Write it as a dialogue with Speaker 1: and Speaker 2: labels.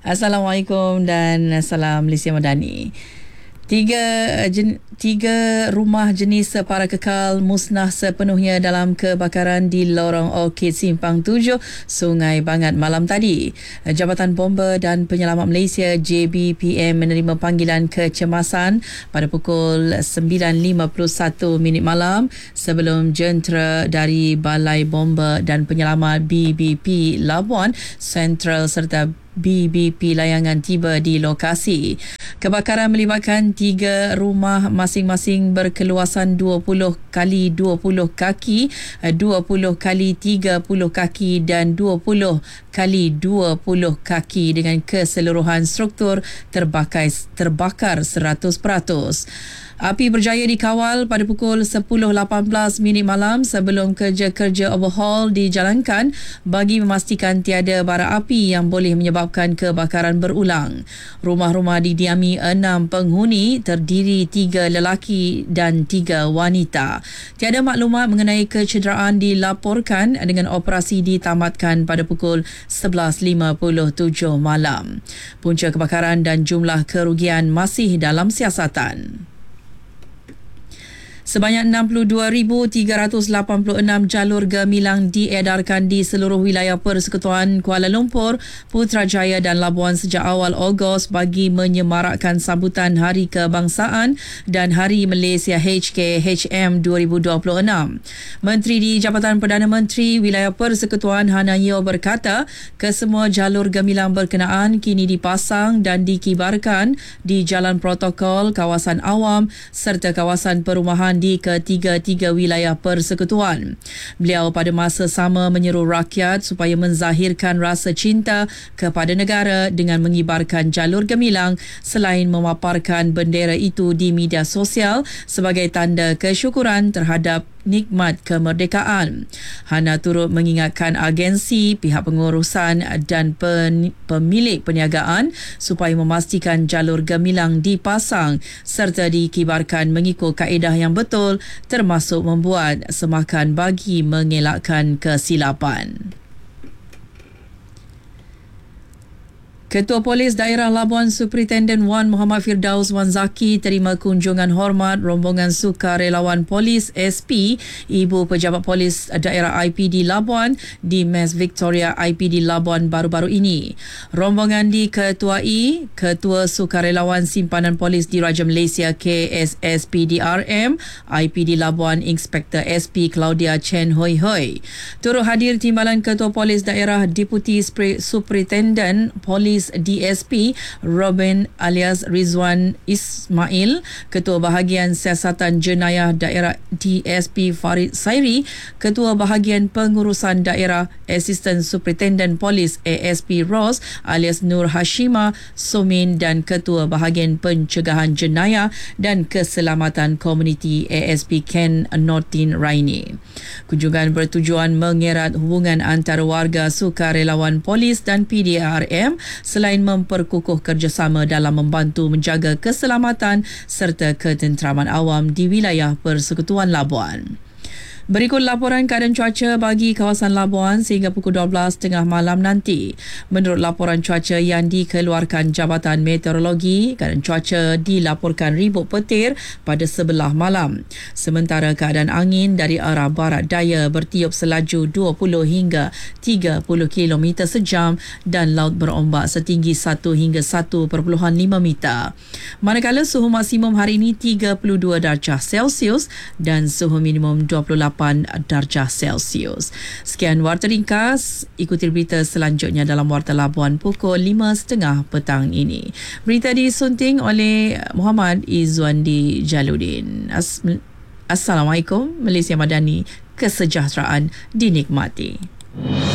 Speaker 1: Assalamualaikum dan salam Malaysia Madani. Tiga rumah jenis para kekal musnah sepenuhnya dalam kebakaran di lorong Orchid Simpang 7, Sungai Bangat malam tadi. Jabatan Bomba dan Penyelamat Malaysia JBPM menerima panggilan kecemasan pada pukul 9.51 malam sebelum jentera dari Balai Bomba dan Penyelamat BBP Labuan Central serta BBP Layangan tiba di lokasi. Kebakaran melibatkan 3 rumah masing-masing berkeluasan 20 kali 20 kaki, 20 kali 30 kaki dan 20 kali 20 kaki dengan keseluruhan struktur terbakar 100%. Api berjaya dikawal pada pukul 10.18 malam sebelum kerja-kerja overhaul dijalankan bagi memastikan tiada bara api yang boleh menyebabkan kebakaran berulang. Rumah-rumah didiami 6 penghuni terdiri 3 lelaki dan 3 wanita. Tiada maklumat mengenai kecederaan dilaporkan dengan operasi ditamatkan pada pukul 11.57 malam. Punca kebakaran dan jumlah kerugian masih dalam siasatan. Sebanyak 62,386 jalur gemilang diedarkan di seluruh wilayah Persekutuan Kuala Lumpur, Putrajaya dan Labuan sejak awal Ogos bagi menyemarakkan sambutan Hari Kebangsaan dan Hari Malaysia HKHM 2026. Menteri di Jabatan Perdana Menteri Wilayah Persekutuan Hana Yeoh berkata, kesemua jalur gemilang berkenaan kini dipasang dan dikibarkan di jalan protokol, kawasan awam serta kawasan perumahan di ketiga-tiga wilayah persekutuan. Beliau pada masa sama menyeru rakyat supaya menzahirkan rasa cinta kepada negara dengan mengibarkan jalur gemilang selain memaparkan bendera itu di media sosial sebagai tanda kesyukuran terhadap nikmat kemerdekaan. Hana turut mengingatkan agensi, pihak pengurusan dan pemilik perniagaan supaya memastikan jalur gemilang dipasang serta dikibarkan mengikut kaedah yang betul termasuk membuat semakan bagi mengelakkan kesilapan. Ketua Polis Daerah Labuan Superintendent Wan Muhammad Firdaus Wan Zaki terima kunjungan hormat rombongan sukarelawan polis SP Ibu Pejabat Polis Daerah IPD Labuan di Mes Victoria IPD Labuan baru-baru ini. Rombongan diketuai Ketua Sukarelawan Simpanan Polis Diraja Malaysia KSSPDRM IPD Labuan Inspektor SP Claudia Chen Hoi Hoi. Turut hadir Timbalan Ketua Polis Daerah Deputi Superintendent Polis DSP Robin alias Rizwan Ismail, Ketua Bahagian Siasatan Jenayah Daerah DSP Farid Sairi, Ketua Bahagian Pengurusan Daerah Assistant Superintendent Polis ASP Ros alias Nur Hashima Somin dan Ketua Bahagian Pencegahan Jenayah dan Keselamatan Komuniti ASP Ken Nortin Raini. Kunjungan bertujuan mengerat hubungan antara warga sukarelawan polis dan PDRM selain memperkukuh kerjasama dalam membantu menjaga keselamatan serta ketenteraman awam di wilayah Persekutuan Labuan. Berikut laporan keadaan cuaca bagi kawasan Labuan sehingga pukul 12.30 malam nanti. Menurut laporan cuaca yang dikeluarkan Jabatan Meteorologi, keadaan cuaca dilaporkan ribut petir pada sebelah malam. Sementara keadaan angin dari arah barat daya bertiup selaju 20 hingga 30 km sejam dan laut berombak setinggi 1 hingga 1.5 meter. Manakala suhu maksimum hari ini 32 darjah Celsius dan suhu minimum 28 darjah Celsius. Sekian Warta Ringkas. Ikuti berita selanjutnya dalam Warta Labuan pukul 5.30 petang ini. Berita disunting oleh Muhammad Izzuandi Jaludin. Assalamualaikum. Malaysia Madani, kesejahteraan dinikmati.